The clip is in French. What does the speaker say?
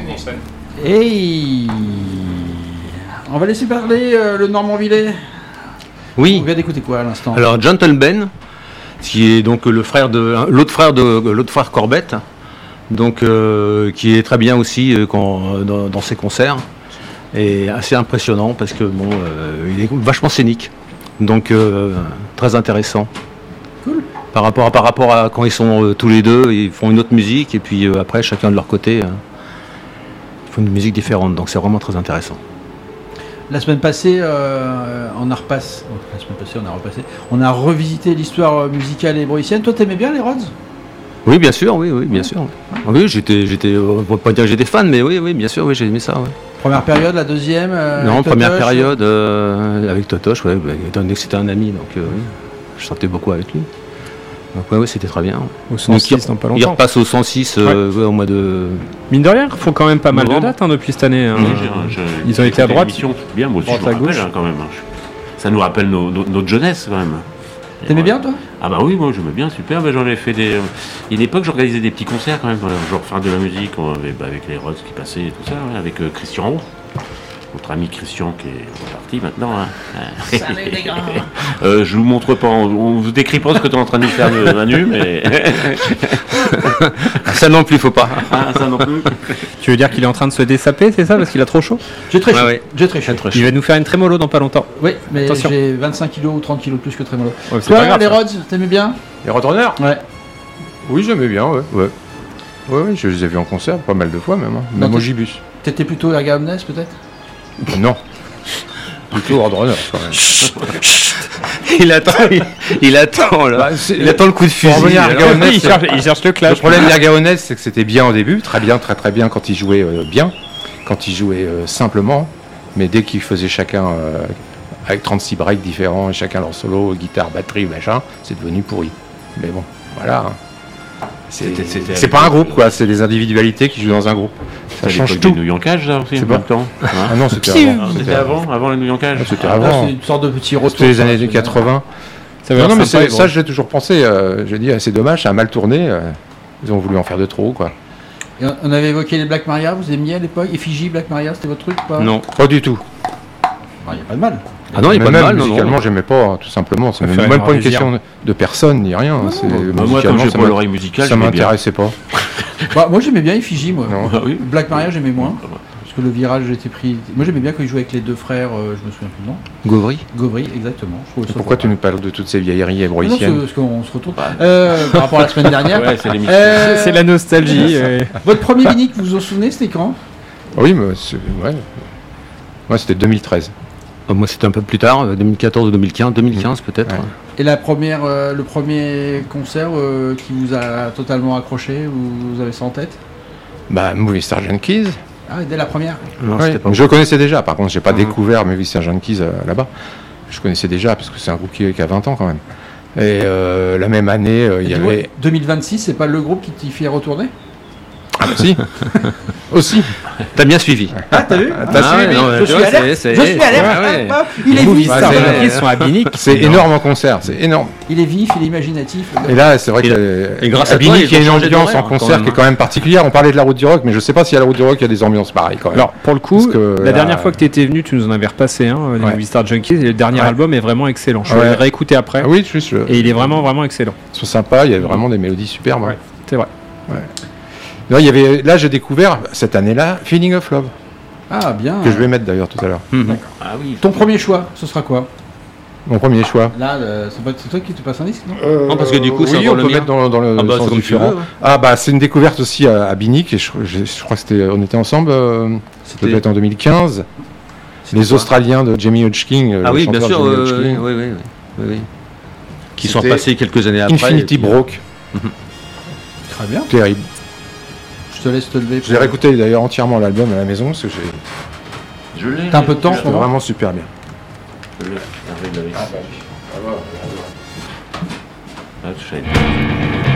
Hey, on va laisser parler le Normand Villet. Oui. On vient d'écouter quoi à l'instant? Alors Gentle Ben, qui est donc l'autre frère Corbett, donc qui est très bien aussi dans ses concerts, et assez impressionnant parce que il est vachement scénique, donc très intéressant. Cool. Par rapport à quand ils sont tous les deux, ils font une autre musique et puis après chacun de leur côté, ils font une musique différente, donc c'est vraiment très intéressant. La semaine passée, on a revisité l'histoire musicale hébroïcienne. Toi, t'aimais bien les Rhodes? Oui, bien sûr, oui, bien sûr. Oui, j'étais, on va pas dire que j'étais fan, mais oui, bien sûr, oui, j'ai aimé ça. Ouais. Première période, la deuxième. Non, première période avec Totoche, ouais, étant donné que c'était un ami, donc oui, je sortais beaucoup avec lui. Donc ouais, c'était très bien. Au 106 dans pas longtemps. Il repasse au 106 au mois de... Mine de rien, ils font quand même pas mal de dates depuis cette année. Ils ont été à droite. Bien, moi aussi, je me rappelle quand même. Ça nous rappelle notre jeunesse quand même. T'aimais bien, toi? Ah bah oui, moi j'aimais bien, super. J'en ai fait des... Il y a une époque, j'organisais des petits concerts quand même, genre faire de la musique avec les Rhodes qui passaient et tout ça, avec Christian Roux. Notre ami Christian qui est parti maintenant. Salut les gars. Je vous montre pas, on vous décrit pas ce que tu es en train de nous faire Manu, mais... Ça non plus, faut pas. Ça non plus. Tu veux dire qu'il est en train de se dessaper, c'est ça, parce qu'il a trop chaud? J'ai très chaud. Ouais. J'ai très chaud. Il va nous faire une trémolo dans pas longtemps. Oui, mais attention. j'ai 25 kilos ou 30 kilos de plus que Trémolo. Ouais, c'est Toi, pas grave, les ça. Rhodes, t'aimais bien? Les Roadrunners? Ouais. Oui, j'aimais bien, ouais. Ouais, je les ai vus en concert pas mal de fois même, même Donc, au Gibus. T'étais plutôt Erga Omnes, peut-être? Non. Plutôt Roadrunners quand même. Il attend là. Il attend le coup de fusil. Pour revenir à Erga Omnes, Il cherche le clash. le problème d'Erga Omnes, c'est que c'était bien au début, très bien quand ils jouaient bien, quand ils jouaient simplement, mais dès qu'ils faisaient chacun avec 36 breaks différents, et chacun leur solo, guitare, batterie, machin, c'est devenu pourri. Mais bon, voilà. C'est pas un groupe, quoi, c'est des individualités qui jouent dans un groupe. Ça change tout. Des New Yorkage, ça aussi, en même temps. Ah non, c'était avant. C'était avant les New Yorkage. C'était Là, avant. c'est une sorte de petit retour. C'était les années 80. Non, mais ça, je l'ai toujours pensé. Je dis, c'est dommage, ça a mal tourné. Ils ont voulu en faire de trop, quoi. Et on avait évoqué les Black Maria, vous aimiez à l'époque? Effigie, Black Maria, c'était votre truc ou pas? Non. Pas du tout. Il n'y a pas de mal. Ah non, il n'y a pas de Même mal. musicalement, j'aimais pas, tout simplement. C'est Ça même fait pas une plaisir. question de personne ni rien. C'est Moi, comme musicalement, j'ai pas l'oreille musicale, ça j'aimais bien. m'intéressait pas. Moi j'aimais bien Effigie, moi. Non. Ah oui. Black Maria, j'aimais moins. Parce que le virage, j'étais pris. Moi j'aimais bien quand ils jouaient avec les deux frères, je me souviens plus du nom. Gauvry. Gauvry, exactement. Je trouvais ça Pourquoi tu sympa. nous parles de toutes ces vieilleries Ah non, hébroïciennes? parce qu'on se retourne. Par rapport à la semaine dernière. Ouais, c'est l'émission. C'est la nostalgie. Votre premier vinyle, vous vous en souvenez, c'était quand? Oui, mais ouais. Moi, c'était 2013. Moi, c'était un peu plus tard, 2014 ou 2015 peut-être. Ouais. Et le premier concert qui vous a totalement accroché, vous avez ça en tête? Bah, Movie Star Junkies. Ah, dès la première? Non, Ouais. c'était pas. Je le connaissais déjà. Par contre, j'ai pas découvert Movie Star Junkies là-bas. Je connaissais déjà parce que c'est un groupe qui a 20 ans quand même. Et la même année, il y avait. 2026, c'est pas le groupe qui t'y fait retourner? Ah, bah, si. Aussi. T'as bien suivi. Ah, t'as vu? T'as suivi? Je suis alerte. Je suis alerte. Hop, il est vif. Bah, Ils sont à Binic. C'est énorme en concert. C'est énorme. Il est vif, il est imaginatif. Et là, c'est vrai Et que grâce à toi, Binic, ils il y a ont une changé ambiance d'horaire, en concert quand même, qui est quand même particulière. On parlait de la route du rock, mais je sais pas si à la route du rock, il y a des ambiances pareilles quand même. Alors, pour le coup, Parce que, la là, dernière fois que tu étais venu, tu nous en avais repassé un, les Ouais. Movie Star Junkies, et le dernier Ouais. album est vraiment excellent. Je Ouais. l'ai réécouté après, Ah oui, juste. et il est vraiment, vraiment excellent. Ils sont sympas, il y avait vraiment des mélodies superbes. Ouais. C'est vrai. Là, là, j'ai découvert cette année-là Feeling of Love, Ah, bien. que je vais mettre d'ailleurs tout à l'heure. Ah oui. Ton premier choix, ce sera quoi? Mon premier choix. Là, c'est toi qui te passe un disque, non? Non, parce que du coup, c'est oui, encore on le peut mien. mettre dans le Ah bah, sens c'est comme tu différent. veux, ouais. Ah bah c'est une découverte aussi à Binic, et je crois que on était ensemble, C'était- peut-être en 2015. Les quoi Australiens de Jamie Hodgkin. Ah le oui, bien chanteur sûr, Jamie Hodgkin. oui. Qui sont C'était passés quelques années après. Infinity et puis- Broke, Très bien. terrible. Je te laisse te lever. J'ai réécouté d'ailleurs entièrement l'album à la maison, parce que Je l'ai. T'as un peu de temps en ce c'était moment? vraiment super bien. Je l'ai. Hervé de la vie. Ah, je savais pas.